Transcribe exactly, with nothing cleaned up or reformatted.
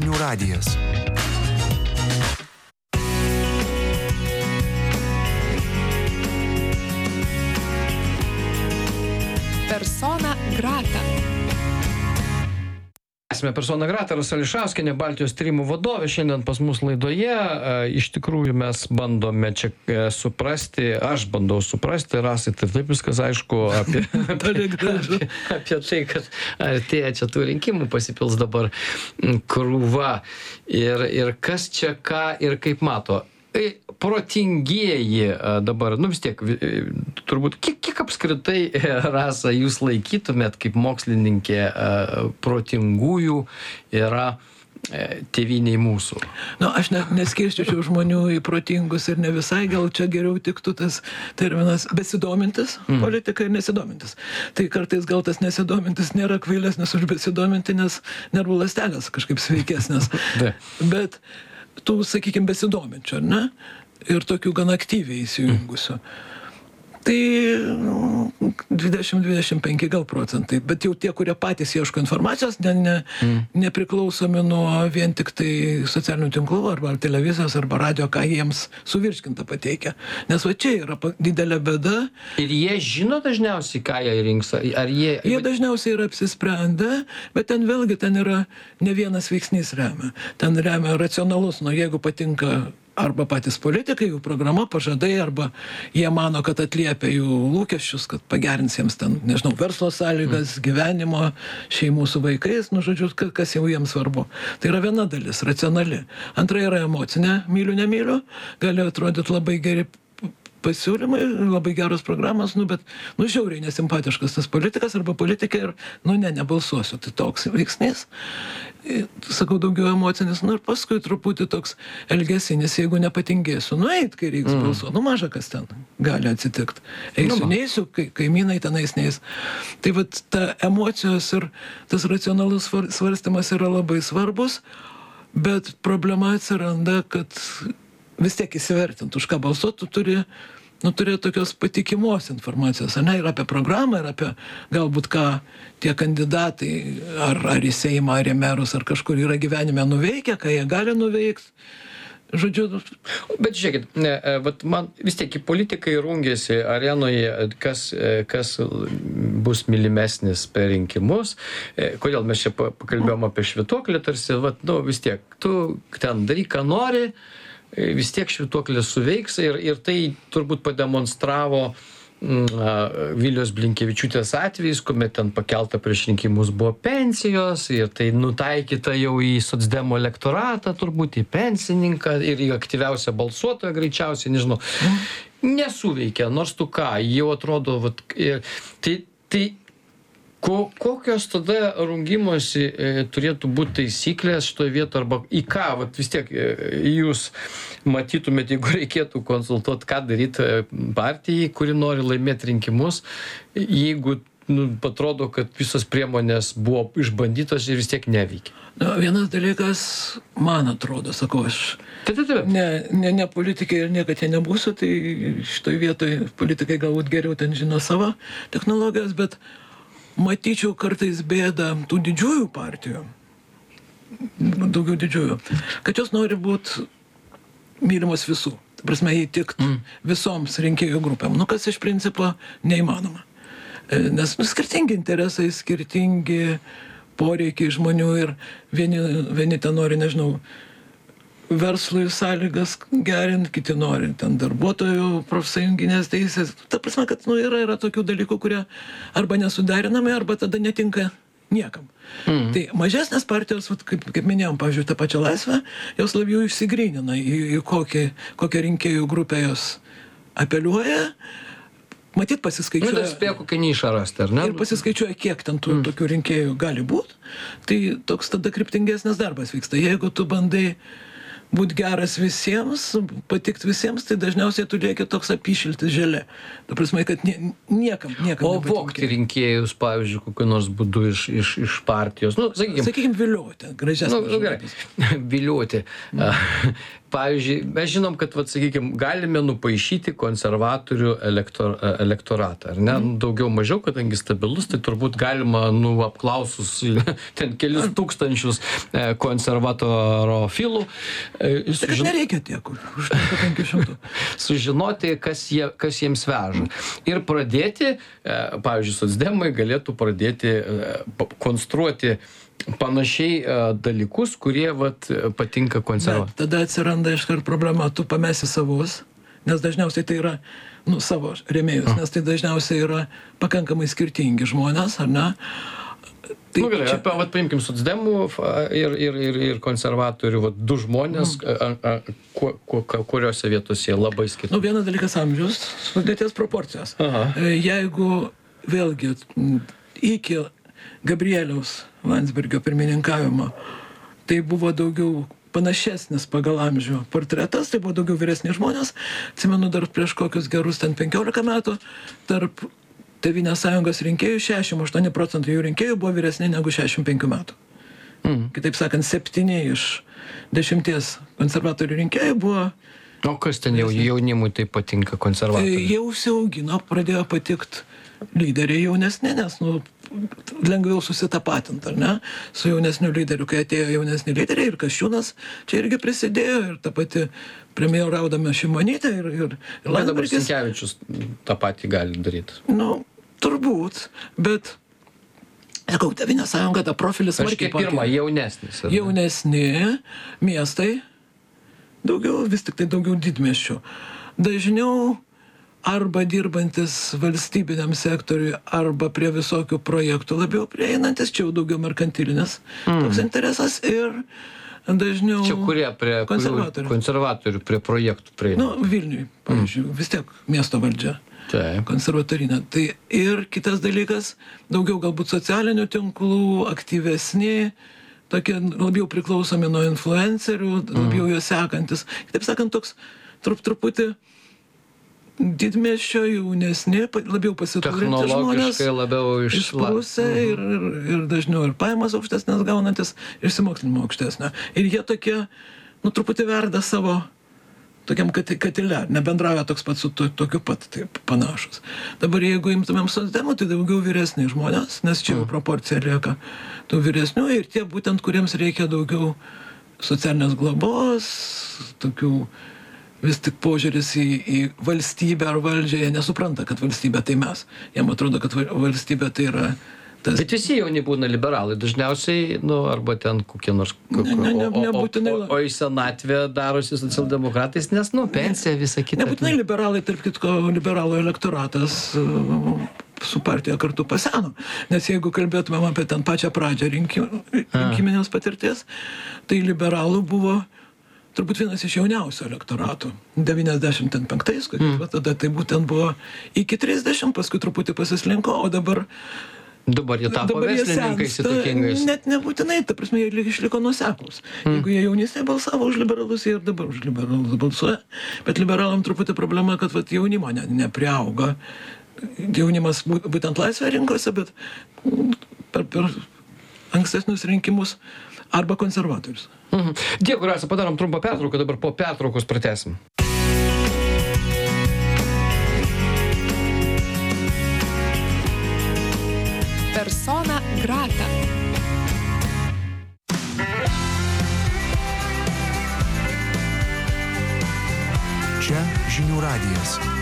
Žinių radijas. Persona grata. Esame Persona grata, Rasa Ališauskienė, Baltijos tyrimų vadovė, šiandien pas mus laidoje. Iš tikrųjų mes bandome čia suprasti, aš bandau suprasti, Rasai, tai taip viskas aišku apie, apie, apie, apie tai, kad artėja čia tų rinkimų, pasipils dabar krūva ir, ir kas čia ką ir kaip mato. Protingieji dabar, nu vis tiek, turbūt, kiek, kiek apskritai, Rasa, jūs laikytumėt kaip mokslininkė protingųjų yra tėvyniai mūsų? Nu, aš ne, neskirščiau žmonių į protingus ir ne visai, gal čia geriau tiktų tas terminas besidomintis mm. politika ir nesidomintis. Tai kartais gal tas nesidomintis nėra kvailesnis už besidominti, nes nervų ląstelės kažkaip sveikesnės. Bet tų, sakykime, besidominčių, ar ne? Ir tokių gan aktyviai įsijungusių. Tai dvidešimt dvidešimt penki gal procentai, bet jau tie, kurie patys ieško informacijos, ne, ne, mm. nepriklausomi nuo vien tik tai socialinių tinklų, arba televizijos, arba radio, ką jiems suvirškinta pateikia. Nes va čia yra didelė bėda. Ir jie žino dažniausiai, ką jie rinks? Ar jie... Jie dažniausiai yra apsisprendę, bet ten vėlgi ten yra ne vienas veiksnys remia. Ten remia racionalus, nu jeigu patinka arba patys politikai, jų programa, pažadai, arba jie mano, kad atliepia jų lūkesčius, kad pagerins jiems ten, nežinau, verslo sąlygas, gyvenimo, šeimų su vaikais, nu, žodžiu, kas jau jiems svarbu. Tai yra viena dalis, racionali. Antra yra emocinė, myliu, nemyliu, gali atrodyti labai geri pasiūlymai, labai geros programos, nu, bet, nu, žiauriai nesimpatiškas tas politikas arba politikė ir, nu, ne, nebalsuosiu, tai toks veiksnys. Sakau, daugiau emocinis, nu, ir paskui truputį toks elgesinis, jeigu nepatingėsiu, nu, eit, kai reiks mm. balsuoti, nu, maža kas ten gali atsitikti. Eisiu, nu, neįsiu, kai, kaimynai tenais neis. Tai vat ta emocijos ir tas racionalus svarstymas yra labai svarbus, bet problema atsiranda, kad vis tiek įsivertint, už ką balsuot, tu turi, nu, turi tokios patikimos informacijos, ne, ir apie programą, ir apie galbūt ką tie kandidatai, ar, ar į Seimą, ar į merus, ar kažkur yra gyvenime nuveikę, ką jie gali nuveikti. Žodžiu. Bet žiūrėkit, ne, vat man vis tiek į politikai rungėsi arenoje, kas, kas bus mylimesnis per rinkimus. Kodėl mes čia pakalbėjom apie švytuoklį, tarsi, vat, nu, vis tiek, tu ten daryk, ką nori, vis tiek švytuoklės suveiks ir, ir tai turbūt pademonstravo mm, Vilijos Blinkevičiūtės atvejais, kuomet ten pakelta prieš rinkimus buvo pensijos ir tai nutaikyta jau į socdemo elektoratą, turbūt į pensininką ir į aktyviausią balsuotoją greičiausiai, nežinau. Nesuveikia, nors tu ką, jau atrodo, vat, ir, tai, tai Ko, kokios tada rungimosi e, turėtų būti taisyklės šitoje vietoje, arba į ką, vat, vis tiek e, jūs matytumėte, jeigu reikėtų konsultuoti, ką daryti partijai, kuri nori laimėti rinkimus, jeigu nu, atrodo, kad visos priemonės buvo išbandytos ir vis tiek neveikia. Na, vienas dalykas, man atrodo, sakau, aš ne, ne, ne politikai ir niekad jie nebūsiu, tai šitoj vietoj politikai galbūt geriau ten žino savo technologijas, bet matyčiau kartais bėdą tų didžiųjų partijų, daugiau didžiųjų, kad jos nori būti mylimos visų. Ta prasme, įtikt mm. visoms rinkėjų grupėm. Nu, kas iš principo neįmanoma. Nes nu, skirtingi interesai, skirtingi poreikiai žmonių ir vieni, vieni ten nori, nežinau, verslui sąlygas gerint, kiti nori ten darbuotojų profsąjunginės teisės. Ta prasme, kad nu, yra, yra tokių dalykų, kurie arba nesuderinami, arba tada netinka niekam. Mm. Tai mažesnės partijos, kaip, kaip minėjom, pavyzdžiui, tą pačią Laisvę, jos labiau išsigrynina į, į kokį, kokią rinkėjų grupę jos apeliuoja. Matyt, pasiskaičiuoja. Nu, tai spėjo kokią nišą rasti, ar ne? Ir pasiskaičiuoja, kiek ten tų mm. tokių rinkėjų gali būti. Tai toks tada kryptingesnis darbas vyksta. Jeigu tu bandai būt geras visiems, patikt visiems, tai dažniausiai tu lieki toks apyšiltis želė. Ta prasme, kad nie, niekam, niekam O nepatinki. vogti rinkėjus, pavyzdžiui, kokiu nors būdu iš, iš, iš partijos. Nu, sakykime, Sakykime, viliuoti, gražias. nu, nu, gerai. Viliuoti. Mm. Pavyzdžiui, mes žinom, kad, vat, sakykime, galime nupaišyti konservatorių elektor, elektoratą, ar ne? Mm. Daugiau mažiau, kadangi stabilus, tai turbūt galima, nu, apklausus ten kelis tūkstančius konservatoro filų. Tai kad nereikia tiek, už penkių šimtų. Sužinoti, kas, jie, kas jiems veža. Ir pradėti, pavyzdžiui, socdemai galėtų pradėti konstruoti panašiai dalykus, kurie vat, patinka konservatoriams. Tada atsiranda iškart problema, tu pamesi savus, nes dažniausiai tai yra, nu, savo rėmėjus, mm. nes tai dažniausiai yra pakankamai skirtingi žmonės, ar ne? Tai nu, gerai, čia... apie, vat, paimkim socdemų ir, ir, ir, ir konservatorių, vat, du žmonės, mm. a, a, ku, ku, kuriuose vietose jie labai skirtingi. Nu, vienas dalykas amžius, sudėties proporcijos. Aha. Jeigu vėlgi iki Gabrieliaus Landsbergio pirmininkavimo, tai buvo daugiau panašesnis pagal amžių portretas, tai buvo daugiau vyresni žmonės. Atsimenu, dar prieš kokius gerus ten penkiolika metų, tarp Tėvynės sąjungos rinkėjų šešiasdešimt aštuoni procentai jų rinkėjų buvo vyresni negu šešiasdešimt penkių metų. Mm. Kitaip sakant, septyni iš dešimties konservatorių rinkėjų buvo... O kas ten jau jaunimui tai patinka konservatoriai? Jau užsiaugino, pradėjo patikt lyderiai jaunesni, nes nu, lengviau susitapatint, ar ne, su jaunesniu lyderiu, kai atėjo jaunesni lyderiai ir Kasčiūnas čia irgi prisidėjo ir ta pati premjeraudama Šimonytė ir, ir, ir Landsbergis. Dabar Sinkevičius tą patį gali daryti. Nu, turbūt, bet sakau, Tėvynės sąjunga tą profilį smarkiai pakėlė. Pirma, jaunesnis. Ar? Jaunesni miestai, daugiau, vis tik tai daugiau didmiesčių. Dažniau arba dirbantis valstybiniam sektoriui, arba prie visokių projektų labiau prieinantis, čia jau daugiau merkantilinis mm. toks interesas ir dažniau čia kurie prie konservatorių. konservatorių prie projektų prieina. Nu, Vilniui, pavyzdžiui, mm. vis tiek miesto valdžia. Taip. Konservatorinė. Tai ir kitas dalykas, daugiau galbūt socialinių tinklų, aktyvesni, tokie labiau priklausomi nuo influencerių, labiau mm. juos sekantis. Kitaip sakant, toks trup, truputį didmiesčio jaunesni, labiau pasiturinti žmonės, labiau išprusę mhm. ir, ir, ir dažniau ir pajamas aukštesnės gaunantis, išsimokslinimo aukštesnė. Ir jie tokie, nu, truputį verda savo tokiam katile, nebendrauja toks pat su to, tokiu pat, taip, panašus. Dabar jeigu imtumėm socdemų, tai daugiau vyresni žmonės, nes čia jau proporcija lieka tų vyresnių ir tie būtent, kuriems reikia daugiau socialinės globos, tokių vis tik požiūris į, į valstybę ar valdžią, jie nesupranta, kad valstybė tai mes. Jiem atrodo, kad valstybė tai yra tas... Bet visi jauni būna liberalai, dažniausiai, nu, arba ten kokie nors... Ne, ne, ne, nebūtinai... O, o, o į senatvę darosi socialdemokratais, nes, nu, pensija visą kitą. Nebūtinai liberalai, tarp kitko, liberalų elektoratas su partija kartu paseno. Nes jeigu kalbėtumėm apie ten pačią pradžią rinkim, rinkiminės patirties, tai liberalų buvo turbūt vienas iš jauniausių elektoratų. devyniasdešimt penktais, mm. tada tai būtent buvo iki trisdešimt, paskui truputį pasislinko, o dabar... Dabar jie tapo verslininkais įtakingais. Net nebūtinai, ta prasme, jie išliko nuoseklūs. Mm. Jeigu jie jaunystėje balsavo už liberalus, jie ir dabar už liberalus balsuoja. Bet liberalam truputį problema, kad vat, jaunimo ne, nepriauga. Jaunimas būtent laisvę rinkose, bet per, per ankstesnius rinkimus arba konservatorius. Mhm. Dėkui, Rasa, padarom trumpą pertrauką, dabar po pertraukos pratęsim. Persona grata. Čia Žinių radijas.